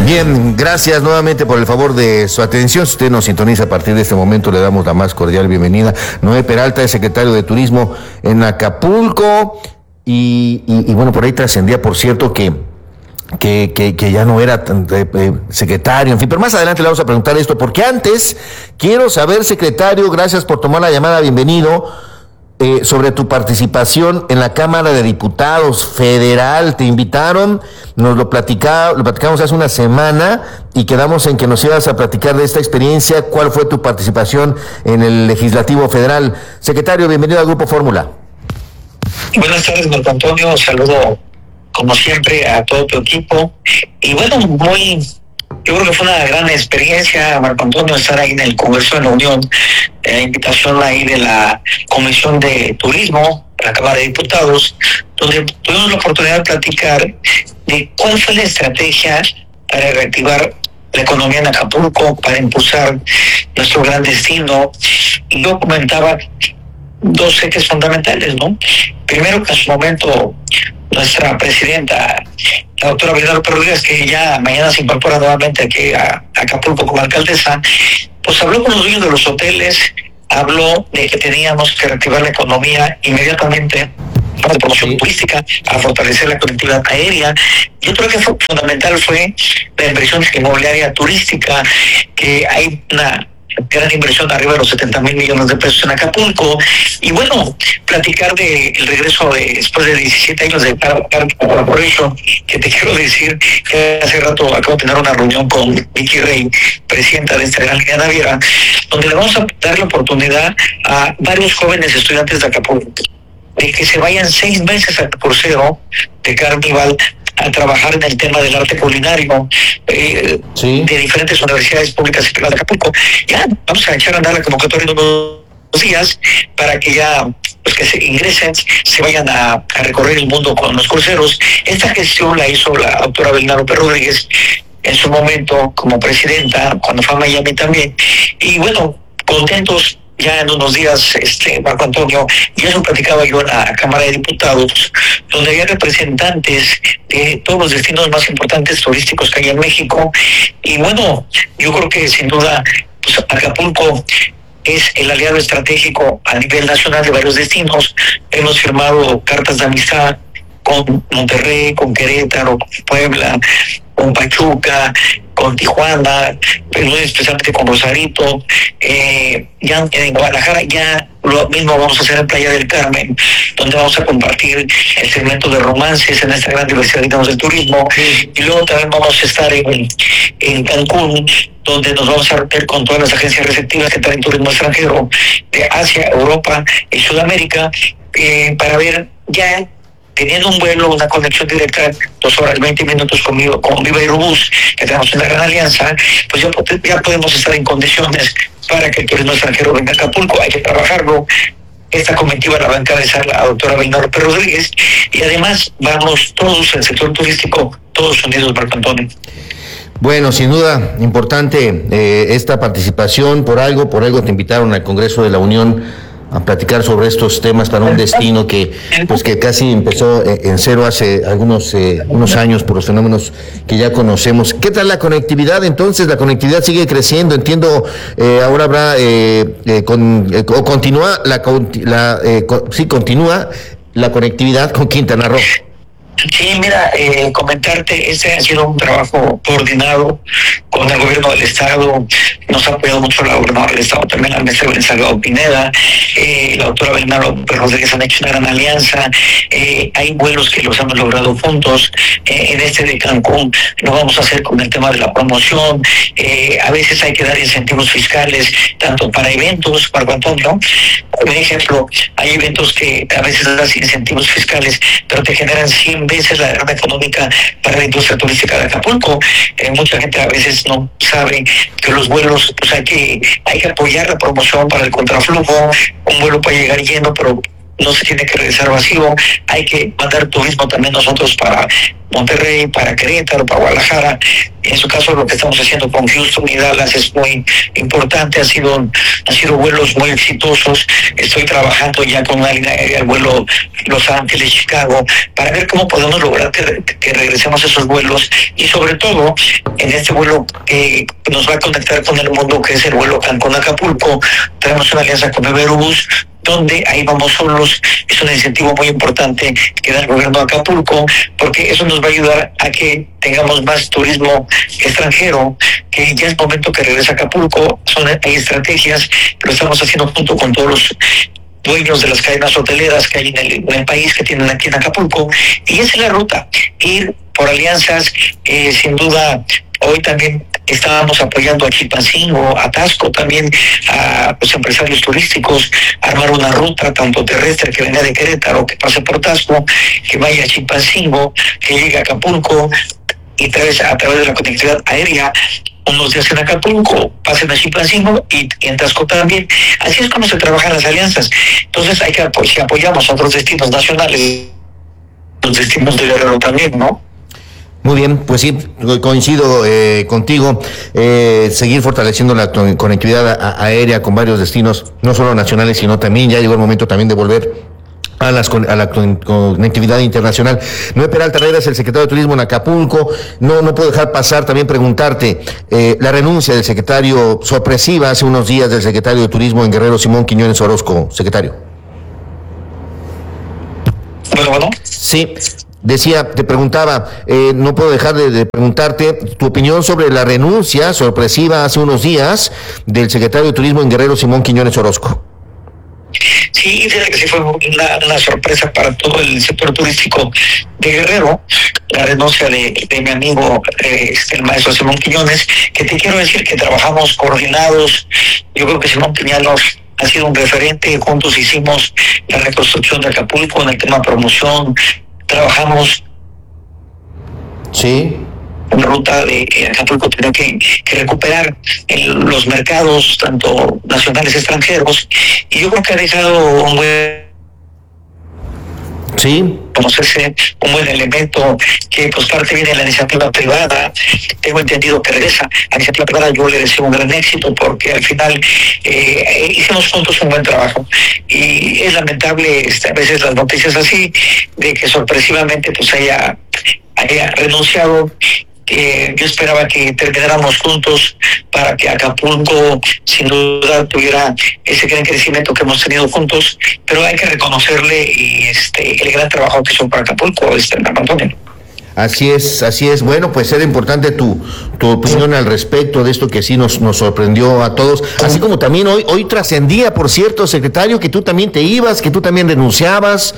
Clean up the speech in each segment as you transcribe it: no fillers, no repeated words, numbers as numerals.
Bien, gracias nuevamente por el favor de su atención. Si usted nos sintoniza a partir de este momento, le damos la más cordial bienvenida. Noé Peralta es secretario de Turismo en Acapulco y bueno, por ahí trascendía, por cierto, que ya no era secretario, en fin, pero más adelante le vamos a preguntar esto, porque antes quiero saber, secretario, gracias por tomar la llamada, bienvenido, sobre tu participación en la Cámara de Diputados Federal. Te invitaron, nos lo platicamos hace una semana y quedamos en que nos ibas a platicar de esta experiencia. ¿Cuál fue tu participación en el Legislativo Federal? Secretario, bienvenido al Grupo Fórmula. Buenas tardes, Marco Antonio, saludo como siempre a todo tu equipo y bueno, yo creo que fue una gran experiencia, Marco Antonio, estar ahí en el Congreso de la Unión, invitación ahí de la Comisión de Turismo, de la Cámara de Diputados, donde tuvimos la oportunidad de platicar de cuál fue la estrategia para reactivar la economía en Acapulco, para impulsar nuestro gran destino. Y yo comentaba dos ejes fundamentales, ¿no? Primero, que en su momento nuestra presidenta, la doctora Vilma López Rodríguez, que ya mañana se incorpora nuevamente aquí a Acapulco como alcaldesa, pues habló con los dueños de los hoteles, habló de que teníamos que reactivar la economía inmediatamente, de promoción turística, a fortalecer la conectividad aérea. Yo creo que fue fundamental fue la inversión inmobiliaria turística, que hay una gran inversión arriba de los 70,000 millones de pesos en Acapulco. Y bueno, platicar del regreso después de 17 años de Carnival Corporation, que te quiero decir que hace rato acabo de tener una reunión con Vicky Rey, presidenta de esta gran línea naviera, donde le vamos a dar la oportunidad a varios jóvenes estudiantes de Acapulco de que se vayan 6 meses al crucero de Carnival a trabajar en el tema del arte culinario de diferentes universidades públicas y privadas de Acapulco. Ya vamos a echar a andar la convocatoria en unos días para que ya pues que se ingresen, se vayan a recorrer el mundo con los cruceros. Esta gestión la hizo la doctora Vilma López Rodríguez en su momento como presidenta, cuando fue a Miami también. Y bueno, contentos. Ya en unos días, Marco Antonio, y eso platicaba yo en la Cámara de Diputados, donde había representantes de todos los destinos más importantes turísticos que hay en México. Y bueno, yo creo que sin duda, pues Acapulco es el aliado estratégico a nivel nacional de varios destinos. Hemos firmado cartas de amistad con Monterrey, con Querétaro, con Puebla, con Pachuca, con Tijuana, pero especialmente con Rosarito, ya en Guadalajara, ya lo mismo vamos a hacer en Playa del Carmen, donde vamos a compartir el segmento de romances en esta gran diversidad, digamos, del turismo, y luego también vamos a estar en Cancún, donde nos vamos a reunir con todas las agencias receptivas que traen turismo extranjero de Asia, Europa y Sudamérica, para ver ya teniendo un vuelo, una conexión directa, 2 horas 20 minutos conmigo, con Viva Aerobús, que tenemos una gran alianza, pues ya podemos estar en condiciones para que el turismo extranjero venga a Acapulco. Hay que trabajarlo. Esta comitiva la va a encabezar la doctora Vilma López Rodríguez, y además vamos todos, el sector turístico, todos unidos, Marco Antonio. Bueno, sin duda, importante esta participación. Por algo te invitaron al Congreso de la Unión a platicar sobre estos temas para un destino que casi empezó en cero hace unos años por los fenómenos que ya conocemos. ¿Qué tal la conectividad entonces? La conectividad sigue creciendo, entiendo, ahora habrá continúa la conectividad con Quintana Roo. Sí, mira, comentarte, ha sido un trabajo coordinado con el gobierno del Estado. Nos ha apoyado mucho la gobernadora del Estado, también la maestra Salgado Pineda, la doctora Vilma López Rodríguez, han hecho una gran alianza. Hay vuelos que los hemos logrado juntos. En de Cancún lo vamos a hacer con el tema de la promoción. A veces hay que dar incentivos fiscales, tanto para eventos, Marco Antonio. Por ejemplo, hay eventos que a veces das incentivos fiscales, pero te generan 100 veces la derrama económica para la industria turística de Acapulco. Mucha gente a veces no sabe que los vuelos, pues hay que apoyar la promoción para el contraflujo. Un vuelo puede llegar lleno, pero no se tiene que regresar vacío, hay que mandar turismo también nosotros para Monterrey, para Querétaro, para Guadalajara. En su caso, lo que estamos haciendo con Houston y Dallas es muy importante, han sido vuelos muy exitosos. Estoy trabajando ya con una línea aérea, el vuelo Los Ángeles, Chicago, para ver cómo podemos lograr que regresemos a esos vuelos, y sobre todo en este vuelo que nos va a conectar con el mundo, que es el vuelo Cancún-Acapulco. Tenemos una alianza con Everbus, donde ahí vamos solos. Es un incentivo muy importante que da el gobierno de Acapulco, porque eso nos va a ayudar a que tengamos más turismo extranjero, que ya es momento que regrese a Acapulco. Hay estrategias, lo estamos haciendo junto con todos los dueños de las cadenas hoteleras que hay en el país, que tienen aquí en Acapulco, y esa es la ruta, ir por alianzas. Sin duda, hoy también estábamos apoyando a Chilpancingo, a Taxco, también a los empresarios turísticos, armar una ruta tanto terrestre que venga de Querétaro, que pase por Taxco, que vaya a Chilpancingo, que llegue a Acapulco, y a través de la conectividad aérea, unos días en Acapulco, pasen a Chilpancingo y en Taxco también. Así es como se trabajan las alianzas. Entonces hay que si apoyamos a otros destinos nacionales, los destinos de Guerrero también, ¿no? Muy bien, pues sí, coincido contigo, seguir fortaleciendo la conectividad aérea con varios destinos, no solo nacionales, sino también ya llegó el momento también de volver a la conectividad internacional. Noé Peralta Herrera es el secretario de Turismo en Acapulco. No puedo dejar pasar también preguntarte, la renuncia del secretario, sorpresiva hace unos días, del secretario de Turismo en Guerrero, Simón Quiñones Orozco, secretario. Bueno. Sí. Decía, te preguntaba, no puedo dejar de preguntarte tu opinión sobre la renuncia sorpresiva hace unos días del secretario de Turismo en Guerrero, Simón Quiñones Orozco. Sí, fíjate que sí fue una sorpresa para todo el sector turístico de Guerrero, la renuncia de mi amigo, el maestro Simón Quiñones, que te quiero decir que trabajamos coordinados. Yo creo que Simón Quiñones ha sido un referente, juntos hicimos la reconstrucción de Acapulco en el tema promoción. Trabajamos en ruta de Acapulco, tiene que recuperar los mercados, tanto nacionales y extranjeros, y yo creo que ha dejado un buen conocerse, un buen elemento que pues parte viene de la iniciativa privada. Tengo entendido que regresa a la iniciativa privada. Yo le deseo un gran éxito, porque al final hicimos juntos un buen trabajo, y es lamentable a veces las noticias así, de que sorpresivamente pues haya renunciado. Yo esperaba que termináramos juntos para que Acapulco sin duda tuviera ese gran crecimiento que hemos tenido juntos, pero hay que reconocerle el gran trabajo que hizo para Acapulco, Marco Antonio. Así es. Bueno, pues era importante tu opinión al respecto de esto que sí nos sorprendió a todos. Así como también hoy trascendía, por cierto, secretario, que tú también te ibas, que tú también renunciabas.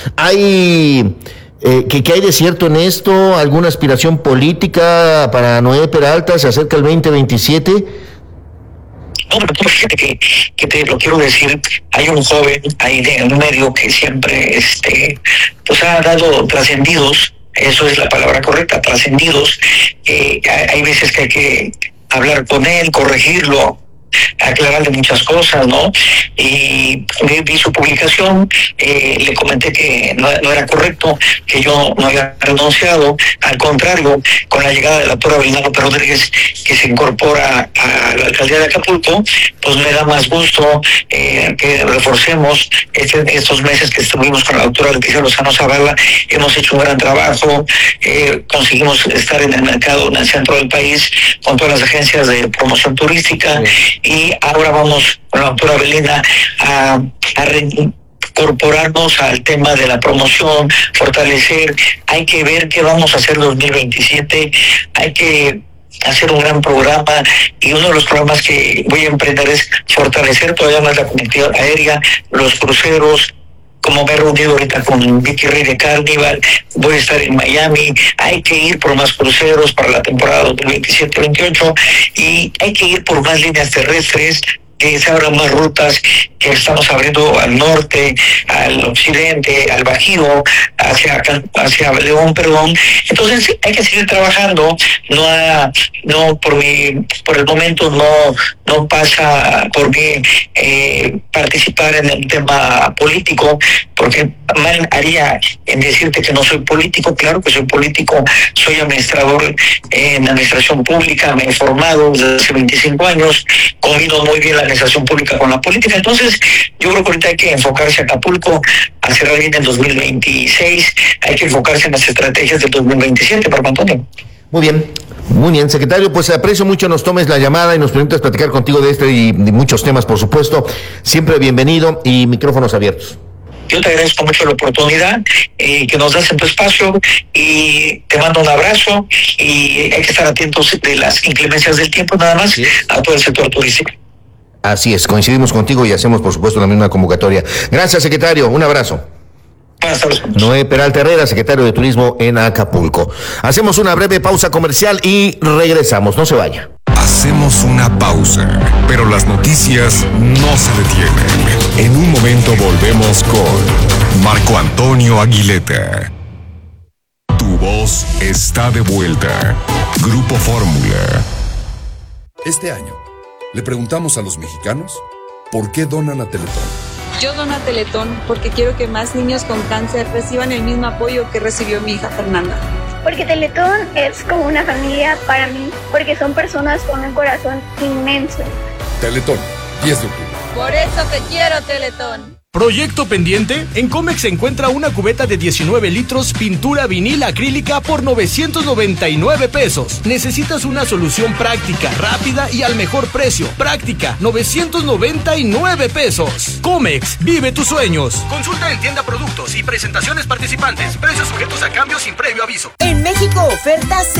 ¿Qué hay de cierto en esto? ¿Alguna aspiración política para Noé Peralta? ¿Se acerca el 2027? No, pero fíjate que te lo quiero decir, hay un joven ahí en un medio que siempre pues ha dado trascendidos, eso es la palabra correcta, trascendidos. Hay veces que hay que hablar con él, corregirlo, aclararle muchas cosas, ¿no? Y vi su publicación, le comenté que no era correcto, que yo no había renunciado. Al contrario, con la llegada de la doctora Belinda López Rodríguez, que se incorpora a la alcaldía de Acapulco, pues me da más gusto que reforcemos estos meses que estuvimos con la doctora Leticia Lozano Zavala. Hemos hecho un gran trabajo, conseguimos estar en el mercado, en el centro del país, con todas las agencias de promoción turística. Y ahora vamos con la doctora Belinda a reincorporarnos al tema de la promoción, fortalecer. Hay que ver qué vamos a hacer en 2027, hay que hacer un gran programa, y uno de los programas que voy a emprender es fortalecer todavía más la conectividad aérea, los cruceros. Como me he reunido ahorita con Vicky Rey de Carnival, voy a estar en Miami, hay que ir por más cruceros para la temporada 2027-28, y hay que ir por más líneas terrestres. que se abran más rutas, que estamos abriendo al norte, al occidente, al Bajío, hacia León, perdón. Entonces hay que seguir trabajando. Por el momento no pasa por mí participar en el tema político, porque mal haría en decirte que no soy político. Claro que soy político, soy administrador en administración pública, me he formado desde hace 25 años, combino muy bien la administración pública con la política. Entonces yo creo que ahorita hay que enfocarse a Acapulco, a cerrar bien en 2026, hay que enfocarse en las estrategias del 2027, Marco Antonio. Muy bien, secretario, pues aprecio mucho nos tomes la llamada y nos permitas platicar contigo de este y muchos temas, por supuesto. Siempre bienvenido y micrófonos abiertos. Yo te agradezco mucho la oportunidad que nos das en tu espacio y te mando un abrazo, y hay que estar atentos de las inclemencias del tiempo, nada más, sí, a todo el sector turístico. Así es, coincidimos contigo y hacemos, por supuesto, la misma convocatoria. Gracias, secretario, un abrazo. Noé Peralta Herrera, secretario de Turismo en Acapulco. Hacemos una breve pausa comercial y regresamos, no se vaya. Hacemos una pausa, pero las noticias no se detienen. En un momento volvemos con Marco Antonio Aguileta. Tu voz está de vuelta. Grupo Fórmula. Este año, le preguntamos a los mexicanos por qué donan a Teletón. Yo dono a Teletón porque quiero que más niños con cáncer reciban el mismo apoyo que recibió mi hija Fernanda. Porque Teletón es como una familia para mí, porque son personas con un corazón inmenso. Teletón, 10 de octubre. Por eso te quiero, Teletón. ¿Proyecto pendiente? En Comex se encuentra una cubeta de 19 litros pintura vinil acrílica por 999 pesos. Necesitas una solución práctica, rápida y al mejor precio. Práctica, 999 pesos. Comex, vive tus sueños. Consulta en tienda productos y presentaciones participantes. Precios sujetos a cambio sin previo aviso. En México, ofertas